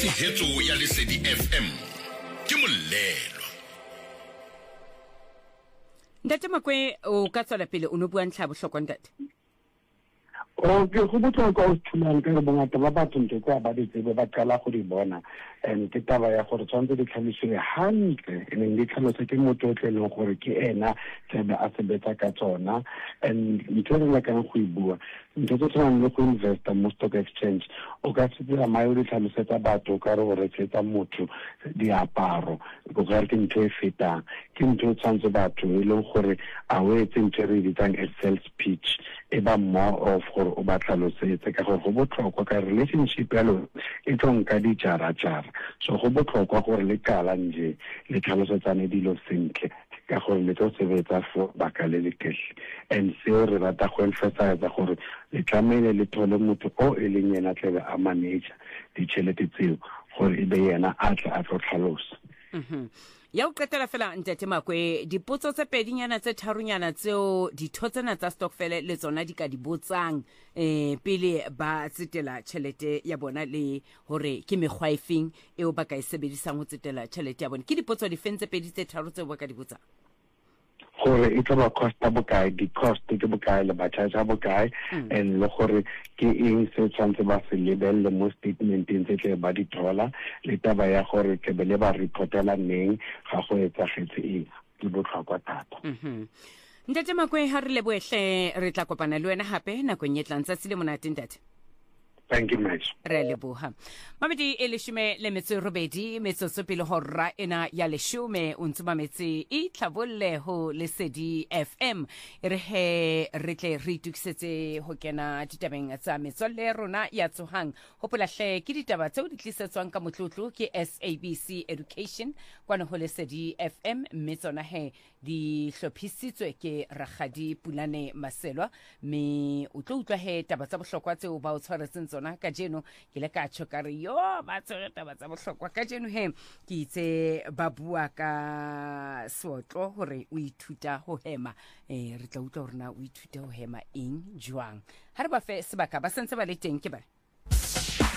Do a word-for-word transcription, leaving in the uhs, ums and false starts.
tshehetso ya Lesedi F M ke Molelo. Ntate Makwe o ka tswela pele o no bua ntlha bohlokwa ntate. O ke go botlhokwa o thulang ka bongata ba batho ntse tsa ba di tsebe ba qala go di bona and ke taba ya gore tshwanetse di tlhalosiwe hantle ene di tlhalose ke motho o tleleng gore ke ena tsebe a sebetsa ka tsona and ntho re la ka go e bua ntho tse tshwanang le go investa mo stock exchange o ka se dira mayo di tlhalosetsa batho ka re o resetsa motho diaparo go ga ke ntho e fetang ke ntho tshwanetse batho e leng gore a o etse ntho re di tsang a sales pitch e ba more of gore o ba tlhalosetse ka gore go botlhokwa ka relationship ya lona e tlong ka di jara jara so go botlhokwa gore le kala nje le tlhalosetsane dilo sentle ka gore le tlo sebetsa for baka le lekehle and seo re rata go emphasize gore le tlamele le thole motho o e leng yena tlebe a manager ditšhelete tseo gore e be yena a tla a tlo tlhalosa. Mhm. Ya o qetela fela Ntate Makwe dipotso tse pedinyana tse tharunyana tseo ditho tsena tsa stokvel le tsona di ka di botsang eh pele ba tsetela tšhelete ya bona le hore ke mekgwa efeng eo ba ka e sebedisang ho tsetela tšhelete ya bona ke dipotso di fentse pedi tse tharo tseo ba ka di botsang gore e tla ba costa bokae di cost ke bokae le ba charge bokae and le gore ke eng se tshwantse ba se lebelle mo statementeng tse tle ba di thola le taba ya gore ke be le ba reportela neng ga go etsagetse eng ke botlhokwa thata. Mhm. Ntate Makwe ha re leboehle re tla kopana le wena hape nakong e tlang tsa le monate ntate. Thank you much. Re leboha. Mamedi e leshome le metso robedi metsotso pele hora ena ya leshome o ntse mametse e tlhabolle ho Lesedi F M re he re tle re tukisetse ho kena ditabeng tsa metswalle rona ya tsohang hopola hle ke ditaba tseo di tlisetswang ka motlotlo ke S A B C Education kwana ho Lesedi F M metsona he di hlophisitswe ke Rakgadi Pulane Maselwa me o tlo utlwa he taba tsa bohlokwa tseo ba o tshwaretseng tsona ka jeno ke le ka tshokare yo ba tshwere taba tsa bohlokwa ka jeno he ke itse ba bua ka swotlo hore o ithuta ho hema eh re tla utlwa hore na o ithuta ho hema eng jwang ha re ba fe sebaka ba sentse ba le teng ke ba